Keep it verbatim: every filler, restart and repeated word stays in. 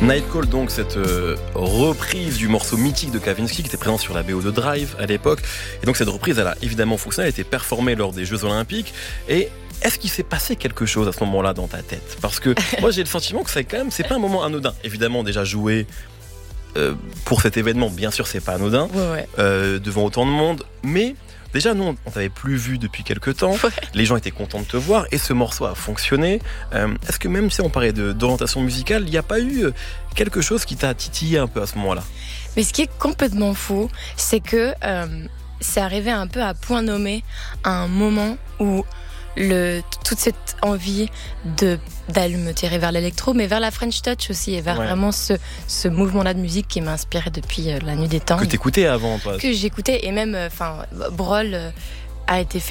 Night Call, donc cette euh, reprise du morceau mythique de Kavinsky qui était présent sur la B O de Drive à l'époque. Et donc cette reprise, elle a évidemment fonctionné, elle a été performée lors des Jeux Olympiques. Et est-ce qu'il s'est passé quelque chose à ce moment-là dans ta tête ? Parce que moi j'ai le sentiment que c'est quand même, c'est pas un moment anodin. Évidemment, déjà jouer euh, pour cet événement, bien sûr, c'est pas anodin, ouais, ouais. Euh, devant autant de monde, mais déjà, nous, on t'avait plus vu depuis quelques temps. Ouais. Les gens étaient contents de te voir et ce morceau a fonctionné. Euh, est-ce que même si on parlait de, d'orientation musicale, il n'y a pas eu quelque chose qui t'a titillé un peu à ce moment-là ? Mais ce qui est complètement fou, c'est que euh, c'est arrivé un peu à point nommé à un moment où le, toute cette envie de, d'aller me tirer vers l'électro, mais vers la French Touch aussi, et vers ouais. vraiment ce, ce mouvement-là de musique qui m'a inspiré depuis euh, la nuit des temps. Que t'écoutais avant, toi ? Que j'écoutais, et même, enfin, euh, Brol euh, a été fait